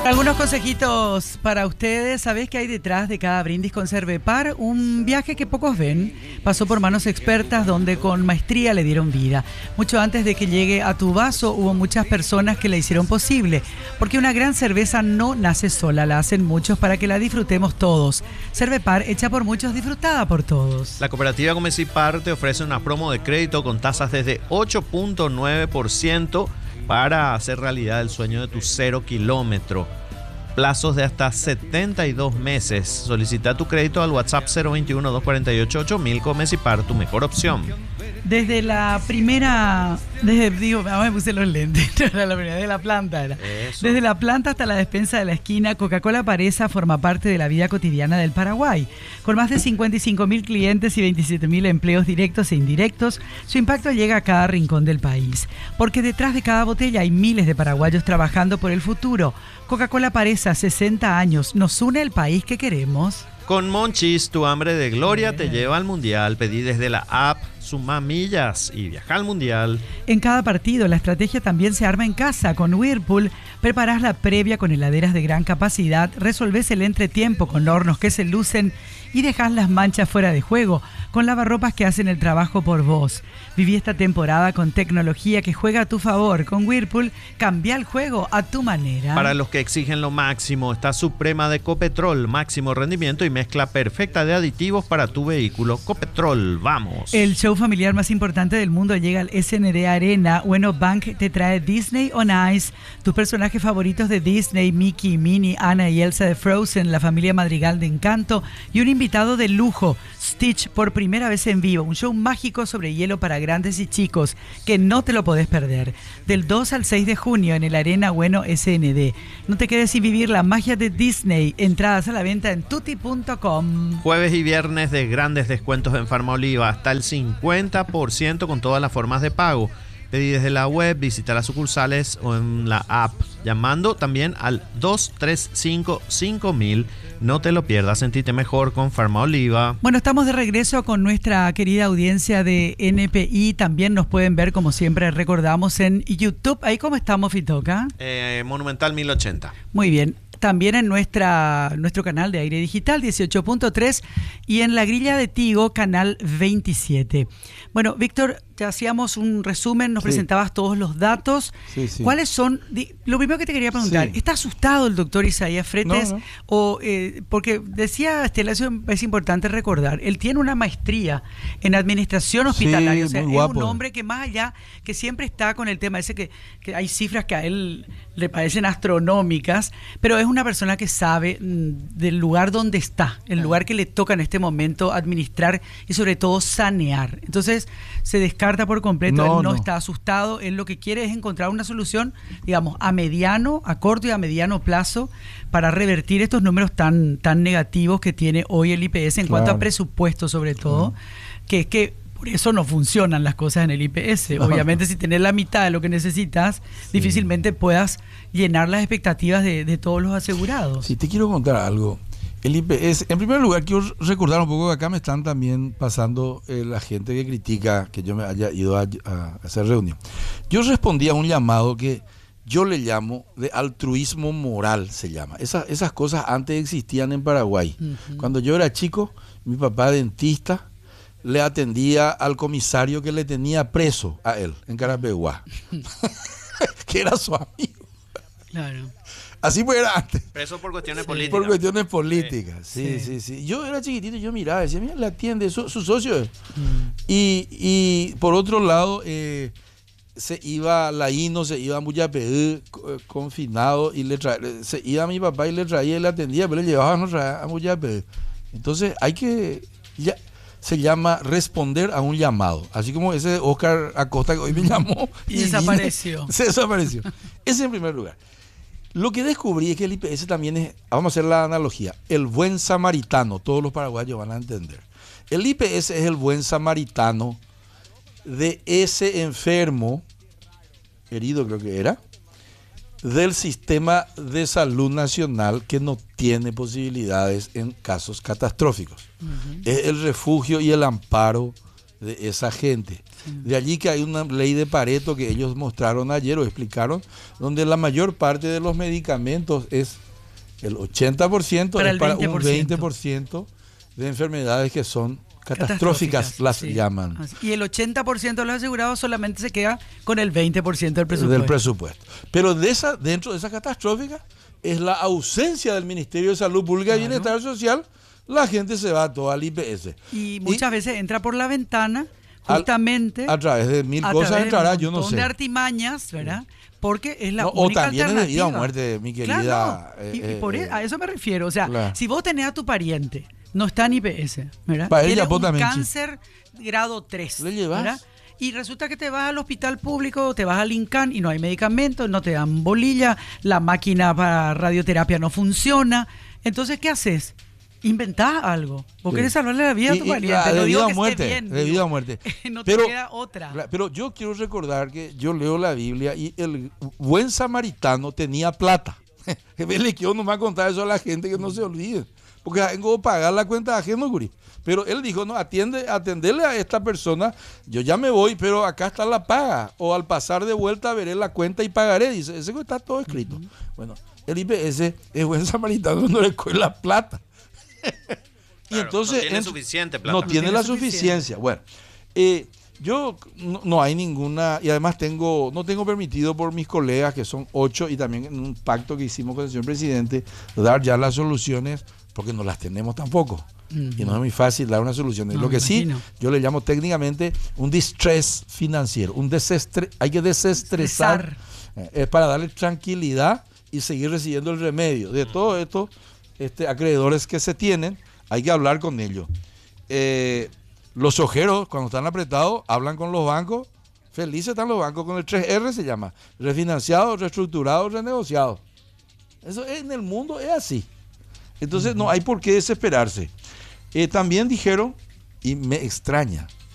Algunos consejitos para ustedes. ¿Sabés qué hay detrás de cada brindis con Cervepar? Un viaje que pocos ven. Pasó por manos expertas donde con maestría le dieron vida. Mucho antes de que llegue a tu vaso hubo muchas personas que la hicieron posible. Porque una gran cerveza no nace sola, la hacen muchos para que la disfrutemos todos. Cervepar, hecha por muchos, disfrutada por todos. La cooperativa Comecipar te ofrece una promo de crédito con tasas desde 8.9% para hacer realidad el sueño de tu 0 kilómetro. Plazos de hasta 72 meses. Solicita tu crédito al WhatsApp 021-248-8000. Comecipar, tu mejor opción. Desde la primera, me puse los lentes, desde la planta era. Eso. Desde la planta hasta la despensa de la esquina, Coca-Cola Paresa forma parte de la vida cotidiana del Paraguay. Con más de 55.000 clientes y 27.000 empleos directos e indirectos, su impacto llega a cada rincón del país. Porque detrás de cada botella hay miles de paraguayos trabajando por el futuro. Coca-Cola Paresa, 60 años, nos une el país que queremos. Con Monchis, tu hambre de gloria te lleva al Mundial. Pedí desde la app, suma millas y viaja al Mundial. En cada partido, la estrategia también se arma en casa. Con Whirlpool, preparás la previa con heladeras de gran capacidad, resolvés el entretiempo con hornos que se lucen y dejás las manchas fuera de juego con lavarropas que hacen el trabajo por vos. Viví esta temporada con tecnología que juega a tu favor. Con Whirlpool, cambia el juego a tu manera. Para los que exigen lo máximo, está Suprema de Copetrol, máximo rendimiento y mezcla perfecta de aditivos para tu vehículo. Copetrol, vamos. El show familiar más importante del mundo llega al SND Arena. Bueno Bank te trae Disney on Ice, tus personajes favoritos de Disney, Mickey, Minnie, Anna y Elsa de Frozen, la familia Madrigal de Encanto y un invitado de lujo, Stitch, por primera vez en vivo. Un show mágico sobre hielo para grandes y chicos que no te lo podés perder. Del 2 al 6 de junio en el Arena Bueno SND. No te quedes sin vivir la magia de Disney. Entradas a la venta en tutti.com. Jueves y viernes de grandes descuentos en Farmaoliva, hasta el 50% con todas las formas de pago. Pedí desde la web, visita las sucursales o en la app, llamando también al 235-5000. No te lo pierdas, sentite mejor con Farmaoliva. Bueno, estamos de regreso con nuestra querida audiencia de NPI. También nos pueden ver, como siempre recordamos, en YouTube. ¿Ahí cómo estamos, Fitoca? Monumental 1080. Muy bien. También en nuestro canal de aire digital 18.3 y en la grilla de Tigo canal 27. Bueno, Víctor, te hacíamos un resumen, nos presentabas todos los datos. Sí. ¿Cuáles son? Lo primero que te quería preguntar, ¿está asustado el doctor Isaías Fretes? No. Porque decía Estela, eso es importante recordar, él tiene una maestría en administración hospitalaria, o sea, muy es guapo. un hombre que más allá, que siempre está con el tema ese que hay cifras que a él le parecen astronómicas, pero es una persona que sabe del lugar donde está, el lugar que le toca en este momento administrar y sobre todo sanear. Entonces se descarta por completo, él no está asustado, él lo que quiere es encontrar una solución, digamos, a corto y a mediano plazo para revertir estos números tan negativos que tiene hoy el IPS en cuanto a presupuesto sobre todo, que es que por eso no funcionan las cosas en el IPS. Obviamente, si tenés la mitad de lo que necesitas, difícilmente puedas llenar las expectativas de todos los asegurados. Sí, te quiero contar algo. El IPS, en primer lugar, quiero recordar un poco que acá me están también pasando la gente que critica que yo me haya ido a hacer reunión. Yo respondí a un llamado que yo le llamo de altruismo moral, se llama. Esas cosas antes existían en Paraguay. Cuando yo era chico, mi papá dentista le atendía al comisario que le tenía preso a él en Carapeguá, que era su amigo. Claro. Así pues era antes. Preso por cuestiones políticas. Por cuestiones políticas, sí. Yo era chiquitito, yo miraba, decía, mira, le atiende, su socio es. Y por otro lado, se iba Laíno, se iba a Muyapedú, confinado, y se iba a mi papá y le traía y le atendía, pero le llevaba a Muyapedú. Entonces se llama responder a un llamado. Así como ese Oscar Acosta que hoy me llamó. Y desapareció. Se desapareció. Ese en primer lugar. Lo que descubrí es que el IPS también es, vamos a hacer la analogía, el buen samaritano. Todos los paraguayos van a entender. El IPS es el buen samaritano de ese enfermo, herido creo que era, del sistema de salud nacional que no tiene posibilidades en casos catastróficos. Es el refugio y el amparo de esa gente. De allí que hay una ley de Pareto que ellos mostraron ayer o explicaron, donde la mayor parte de los medicamentos es el 80% para es para el 20%. un 20% de enfermedades que son catastróficas, las llaman. Y el 80% de los asegurados solamente se queda con el 20% del presupuesto. Del presupuesto. Pero dentro de esa catastrófica es la ausencia del Ministerio de Salud Pública y Bienestar Social. La gente se va toda al IPS. Y muchas veces entra por la ventana, justamente. A través de mil cosas entrará, yo no sé. De artimañas, ¿verdad? Porque es la única o también alternativa. es de vida o muerte, mi querida. Claro, a eso me refiero. O sea, claro. Si vos tenés a tu pariente, no está en IPS, ¿verdad? Para ella, tiene un también, cáncer grado 3. ¿Le llevas? ¿verdad? Y resulta que te vas al hospital público, te vas al INCAN y no hay medicamentos, no te dan bolilla, la máquina para radioterapia no funciona. Entonces, ¿qué haces? Inventás algo. Vos querés salvarle la vida a tu pariente. De vida digo o que muerte. esté bien, De vida o muerte. no te queda otra. Pero yo quiero recordar que yo leo la Biblia y el buen samaritano tenía plata. Yo no me va a contar eso a la gente, que no se olvide. Porque tengo que pagar la cuenta ajena, Guri. Pero él dijo, no, atenderle a esta persona, yo ya me voy, pero acá está la paga. O al pasar de vuelta veré la cuenta y pagaré. Dice, ese está todo escrito. Bueno, el IPS es buen samaritano, no le coge la plata. Y claro, entonces no tiene suficiente plata. No tiene la suficiencia. Bueno, yo no hay ninguna, y además no tengo permitido por mis colegas, que son 8, y también en un pacto que hicimos con el señor presidente, dar ya las soluciones, porque no las tenemos tampoco. Y no es muy fácil dar una solución. Lo que sí, yo le llamo técnicamente un distress financiero, hay que desestresar, es para darle tranquilidad y seguir recibiendo el remedio de todos estos acreedores que se tienen. Hay que hablar con ellos. Los ojeros, cuando están apretados, hablan con los bancos. Felices están los bancos con el 3R, se llama: refinanciado, reestructurado, renegociado. Eso en el mundo es así. Entonces no hay por qué desesperarse. También dijeron, y me extraña,